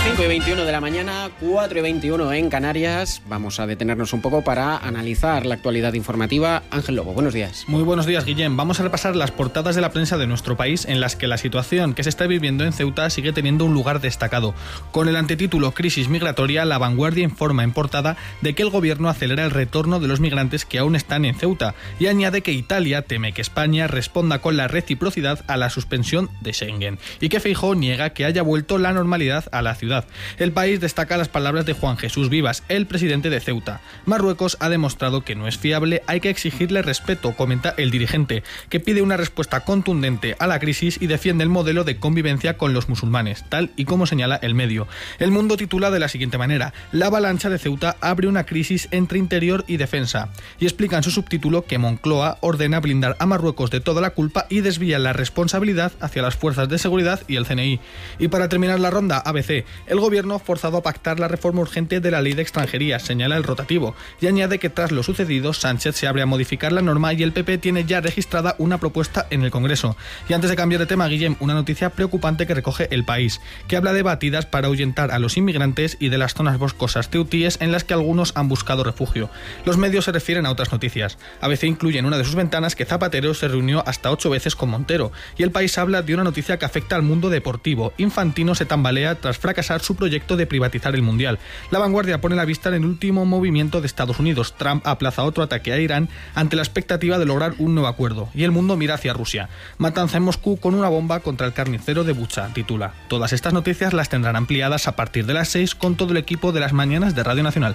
5:21 de la mañana, 4:21 en Canarias. Vamos a detenernos un poco para analizar la actualidad informativa. Ángel Lobo, buenos días. Muy buenos días, Guillem. Vamos a repasar las portadas de la prensa de nuestro país en las que la situación que se está viviendo en Ceuta sigue teniendo un lugar destacado. Con el antetítulo Crisis migratoria, La Vanguardia informa en portada de que el gobierno acelera el retorno de los migrantes que aún están en Ceuta y añade que Italia teme que España responda con la reciprocidad a la suspensión de Schengen y que Feijóo niega que haya vuelto la normalidad a la ciudad. El país destaca las palabras de Juan Jesús Vivas, el presidente de Ceuta. Marruecos ha demostrado que no es fiable, hay que exigirle respeto, comenta el dirigente, que pide una respuesta contundente a la crisis y defiende el modelo de convivencia con los musulmanes, tal y como señala el medio. El Mundo titula de la siguiente manera: La avalancha de Ceuta abre una crisis entre interior y defensa, y explica en su subtítulo que Moncloa ordena blindar a Marruecos de toda la culpa y desvía la responsabilidad hacia las fuerzas de seguridad y el CNI. Y para terminar la ronda, ABC: el gobierno forzado a pactar la reforma urgente de la ley de extranjería, señala el rotativo, y añade que tras lo sucedido, Sánchez se abre a modificar la norma y el PP tiene ya registrada una propuesta en el Congreso. Y antes de cambiar de tema, Guillem, una noticia preocupante que recoge El País, que habla de batidas para ahuyentar a los inmigrantes y de las zonas boscosas ceutíes en las que algunos han buscado refugio. Los medios se refieren a otras noticias. ABC incluye en una de sus ventanas que Zapatero se reunió hasta 8 veces con Montero, y El País habla de una noticia que afecta al mundo deportivo. Infantino se tambalea tras fracasar su proyecto de privatizar el Mundial. La Vanguardia pone la vista en el último movimiento de Estados Unidos. Trump aplaza otro ataque a Irán ante la expectativa de lograr un nuevo acuerdo. Y el mundo mira hacia Rusia. Matanza en Moscú con una bomba contra el carnicero de Bucha, titula. Todas estas noticias las tendrán ampliadas a partir de las 6 con todo el equipo de las mañanas de Radio Nacional.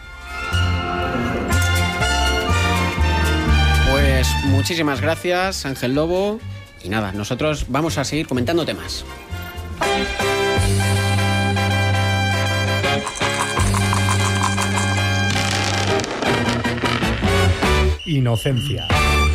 Pues muchísimas gracias, Ángel Lobo. Y nada, nosotros vamos a seguir comentando temas. Inocencia.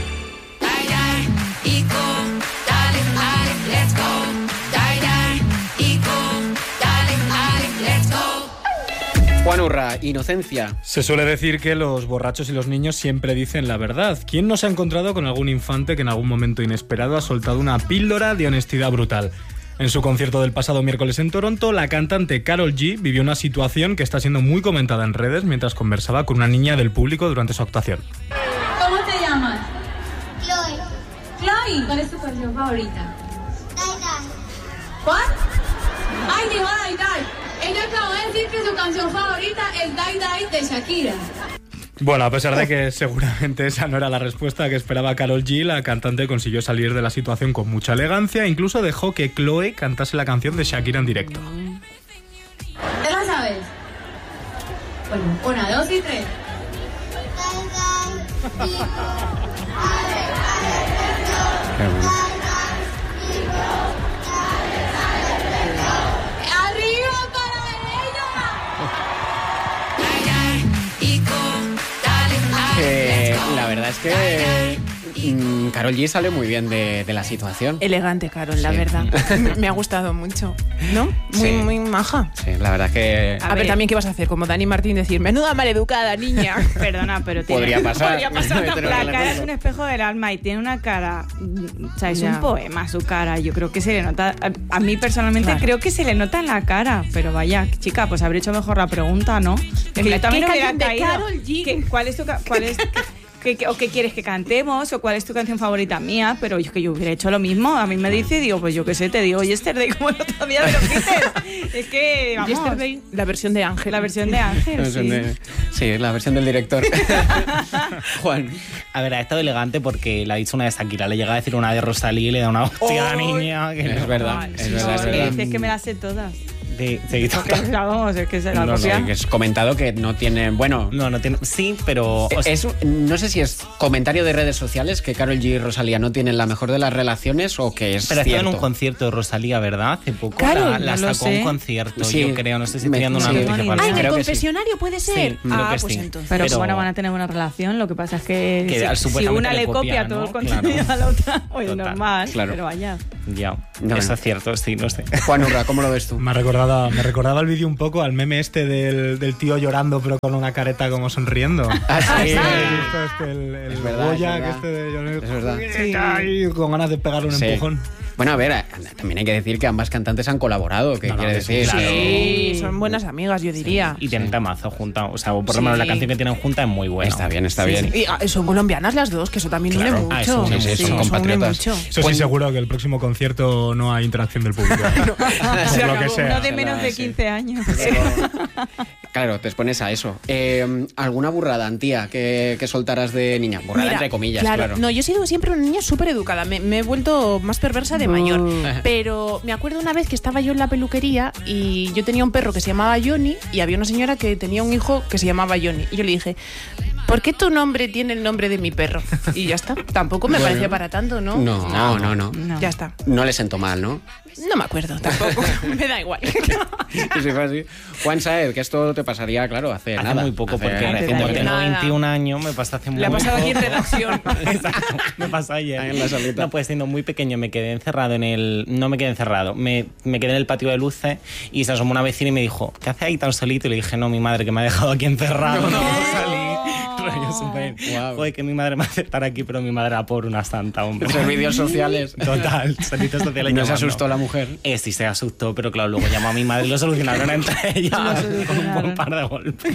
Juan Urra, Inocencia. Se suele decir que los borrachos y los niños siempre dicen la verdad. ¿Quién no se ha encontrado con algún infante que en algún momento inesperado ha soltado una píldora de honestidad brutal? En su concierto del pasado miércoles en Toronto, la cantante Karol G vivió una situación que está siendo muy comentada en redes mientras conversaba con una niña del público durante su actuación. ¿Cómo te llamas? Chloe. Chloe. ¿Cuál es tu canción favorita? Die Die. ¿Cuál? Ay, dijo Die Die. Ella acabó de decir que su canción favorita es Die Die de Shakira. Bueno, a pesar de que seguramente esa no era la respuesta que esperaba Karol G, la cantante consiguió salir de la situación con mucha elegancia e incluso dejó que Chloe cantase la canción de Shakira en directo. ¿Te la sabes? Bueno, 1, 2 y 3. Die Die. Qué bueno. ¡Arriba para ella! La verdad es que Karol G sale muy bien de la situación. Elegante, Karol, la verdad. Me ha gustado mucho, ¿no? Muy maja. Sí, la verdad que... A ver, también, ¿qué vas a hacer? Como Dani Martín decir, menuda maleducada, niña. Perdona, pero Podría pasar. La cara es un espejo del alma y tiene una cara... O sea, es un poema su cara. Yo creo que se le nota... A mí personalmente creo que se le nota en la cara. Pero vaya, chica, pues habré hecho mejor la pregunta, ¿no? Que yo también hubiera caído. Karol G? ¿Cuál es tu... o qué quieres que cantemos, o cuál es tu canción favorita mía, pero es que yo hubiera hecho lo mismo. A mí me dice, digo, pues yo qué sé, te digo Yesterday como el otro día de los Beatles. Es que, vamos. Yesterday, la versión de Ángel. La versión de Ángel, sí, la versión del director. Juan. A ver, ha estado elegante porque le ha dicho una de Shakira, le llega a decir una de Rosalía y le da una hostia a la niña. Que es verdad, es verdad. Es que me las sé todas. Vamos, es que se la copia. Que es comentado que no tiene... Bueno... No tiene... Sí, pero... no sé si es comentario de redes sociales que Karol G y Rosalía no tienen la mejor de las relaciones o que es pero cierto. estaba en un concierto de Rosalía, ¿verdad? Hace poco la sacó un concierto, sí, yo creo. No sé si estoy dando una noticia falsa. ¿En el confesionario puede ser? Sí, creo que pues sí. entonces. Pero bueno, van a tener buena relación. Lo que pasa es que si una le copia todo el contenido a la otra, pues normal, pero vaya. Ya, eso es cierto, sí, no sé. Juan Urra, ¿cómo lo ves tú? Me recordaba el vídeo un poco al meme este del tío llorando pero con una careta como sonriendo. Sí. El es verdad, Goya, es verdad. que este de Es verdad. con ganas de pegarle un empujón. Bueno, a ver, también hay que decir que ambas cantantes han colaborado, ¿qué quiere decir? claro. Sí, son buenas amigas, yo diría. Y tienen temazo junta. O sea, por lo menos la canción que tienen junta es muy buena. Está bien, está bien. Y son colombianas las dos, que eso también une mucho. eso une mucho. Son compatriotas. Eso sí, seguro que el próximo concierto no hay interacción del público. Por lo que sea. Uno de menos de 15 años. Claro, te expones a eso. ¿Alguna burrada, Antía, que soltaras de niña? Burrada Mira, entre comillas, claro. claro. No, yo he sido siempre una niña súper educada. Me he vuelto más perversa de mayor. Pero me acuerdo una vez que estaba yo en la peluquería y yo tenía un perro que se llamaba Johnny y había una señora que tenía un hijo que se llamaba Johnny. Y yo le dije, ¿por qué tu nombre tiene el nombre de mi perro? Y ya está. Tampoco me parecía para tanto, ¿no? No. Ya está. No le sentó mal, ¿no? No me acuerdo tampoco. Me da igual. Sí, fue así. Juan Saez, que esto te pasaría, claro, hace Hace nada. muy poco, porque recién como de tengo nada. 21 años, me pasó hace muy Le ha poco. pasado aquí en redacción. Exacto, me pasó ayer. Ahí en la salita. No, pues siendo muy pequeño me quedé encerrado en el... No me quedé encerrado, me quedé en el patio de luces y se asomó una vecina y me dijo, ¿qué haces ahí tan solito? Y le dije, no, mi madre que me ha dejado aquí encerrado, no puedo salir. Rollo súper... Guau. Joder, que mi madre me hace estar aquí, pero mi madre era por una santa, hombre. Servicios sociales. Total, servicios sociales. ¿No se llamando. asustó la mujer? Sí, se asustó, pero claro, luego llamó a mi madre y lo solucionaron entre ellas con un buen par de golpes.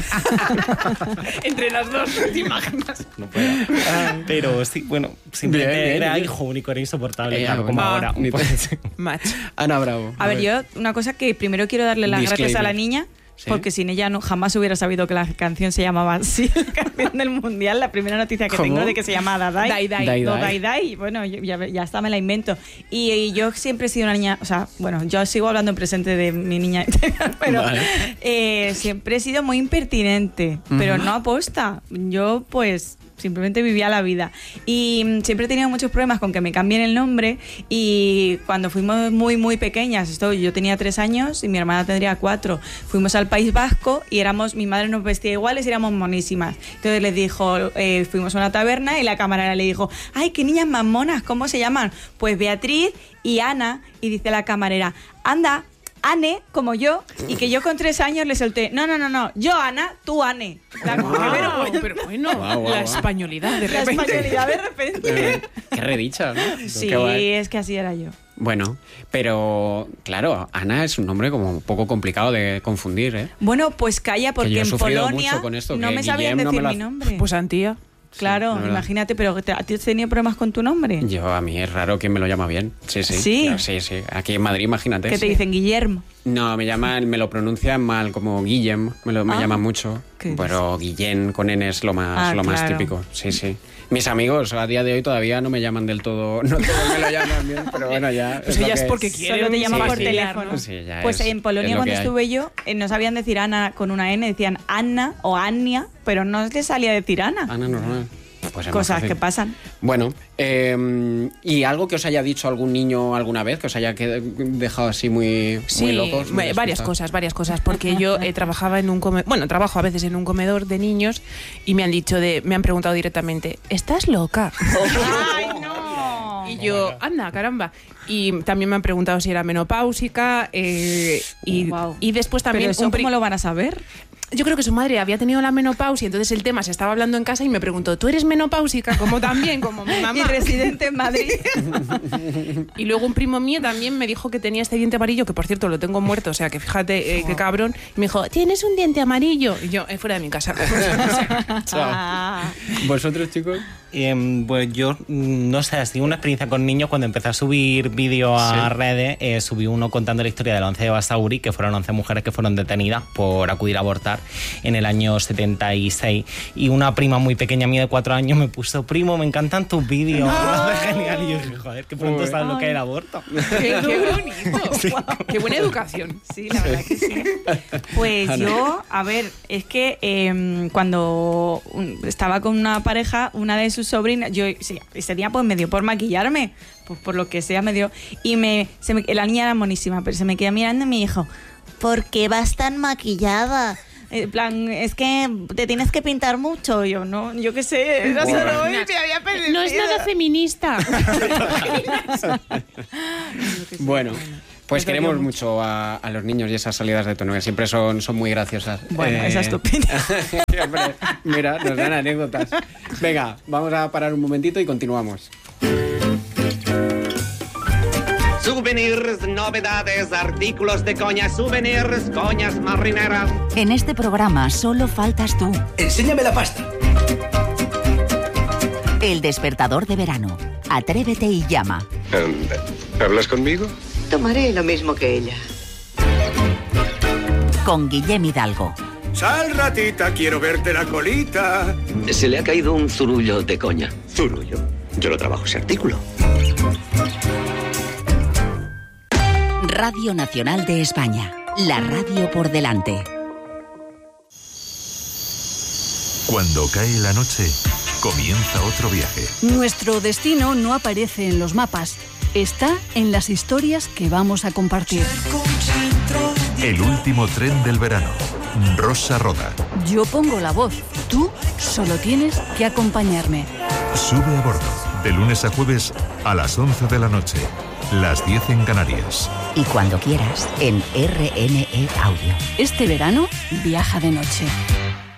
Entre las dos, ¿te imaginas? No puedo. Pero sí, bueno, simplemente Bien, era bien. hijo único, era insoportable, Ya, claro, bueno. como ahora. Ni Pues, Match. Ana Bravo. A ver, yo una cosa que primero quiero darle las gracias a la niña, Sí. porque sin ella no, jamás hubiera sabido que la canción se llamaba así, la canción del mundial. La primera noticia que ¿Cómo? tengo de que se llama Dadai. Dai Dai. Dai No, Dai. Dai Dai. Bueno, ya está, me la invento. Y yo siempre he sido una niña, o sea, bueno, yo sigo hablando en presente de mi niña interior, pero siempre he sido muy impertinente, pero no aposta. Yo, pues, simplemente vivía la vida. Y siempre he tenido muchos problemas con que me cambien el nombre. Y cuando fuimos muy, muy pequeñas, yo tenía 3 años y mi hermana tendría 4, fuimos al País Vasco y mi madre nos vestía iguales y éramos monísimas. Entonces les dijo, fuimos a una taberna y la camarera le dijo, ¡ay, qué niñas más monas! ¿Cómo se llaman? Pues Beatriz y Ana. Y dice la camarera, ¡anda! Ane, como yo, y que yo con 3 años le solté, no, yo Ana, tú Ane. Qué vergüenza. Pero bueno, Guau. la españolidad de La repente. españolidad de repente. Qué redicha, ¿no? Sí, Qué guay. es que así era yo. Bueno, pero claro, Ana es un nombre como un poco complicado de confundir, ¿eh? Bueno, pues calla, Que yo porque he en sufrido Polonia mucho con esto, no que me sabían Guillem no decir me lo mi nombre. Pues Antía. claro, la verdad. imagínate, pero ¿a ti has tenido problemas con tu nombre? Yo, a mí es raro quien me lo llama bien. Sí. ¿Sí? Claro, sí. Aquí en Madrid, imagínate. ¿Qué te dicen, Guillermo? No, me lo pronuncian mal, como Guillem, me llaman mucho. ¿Qué Pero Guillén con N es lo más claro. típico. Sí. Mis amigos a día de hoy todavía no me llaman del todo, no todos me lo llaman bien, pero bueno, ya. Pues lo ella que es porque quiere. Solo te llaman por fastidiar, teléfono. ¿no? Sí, ya Pues es- en es Polonia lo cuando que hay. estuve yo, no sabían decir Ana con una N, decían Anna o Anya, pero no les salía decir Ana. Ana normal. Pues es más Cosas fácil. que pasan. Bueno, ¿y algo que os haya dicho algún niño alguna vez, que os haya dejado así muy locos? muy varias asustados? cosas, porque yo trabajaba en un comedor, bueno, trabajo a veces en un comedor de niños y me han preguntado directamente, ¿estás loca? ¡Ay, no! Y yo, anda, caramba. Y también me han preguntado si era menopáusica Guau. y después también... ¿Pero eso cómo lo van a saber? Yo creo que su madre había tenido la menopausia, entonces el tema se estaba hablando en casa y me preguntó, ¿tú eres menopáusica? Como también, como mi mamá. Y residente en Madrid. Y luego un primo mío también me dijo que tenía este diente amarillo, que por cierto lo tengo muerto, o sea que fíjate qué cabrón. Y me dijo, ¿tienes un diente amarillo? Y yo, fuera de mi casa. ¿Vosotros, chicos? Pues yo, no sé, así una experiencia con niños cuando empecé a subir vídeos a redes, subí uno contando la historia del 11 de Basauri, que fueron 11 mujeres que fueron detenidas por acudir a abortar en el año 76. Y una prima muy pequeña mía de 4 años me puso, primo, me encantan tus vídeos. Genial. Y yo dije, joder, qué pronto sabes lo que es el aborto. qué bonito. Qué buena educación. Sí, la verdad que sí. Pues yo, a ver, es que cuando estaba con una pareja, una de sus sobrinas, ese día pues me dio por maquillarme, pues por lo que sea me dio, y la niña era monísima, pero se me quedó mirando y me dijo, ¿por qué vas tan maquillada? En plan, es que te tienes que pintar mucho. Yo no, yo qué sé, era solo hoy, me había perdido. No es nada feminista. Bueno, pues queremos mucho a los niños y esas salidas de tono, que siempre son muy graciosas. Bueno, esa es tu opinión. Hombre, mira, nos dan anécdotas. Venga, vamos a parar un momentito y continuamos. Souvenirs, novedades, artículos de coña, souvenirs, coñas marineras. En este programa solo faltas tú. Enséñame la pasta. El despertador de verano. Atrévete y llama. ¿Hablas conmigo? Tomaré lo mismo que ella. Con Guillem Hidalgo. Sal, ratita, quiero verte la colita. Se le ha caído un zurullo de coña. Zurullo. Yo lo trabajo ese artículo. Radio Nacional de España. La radio por delante. Cuando cae la noche, comienza otro viaje. Nuestro destino no aparece en los mapas. Está en las historias que vamos a compartir. El último tren del verano. Rosa Roda. Yo pongo la voz. Tú solo tienes que acompañarme. Sube a bordo. De lunes a jueves a las 11 de la noche. Las 10 en Canarias. Y cuando quieras, en RNE Audio. Este verano, viaja de noche.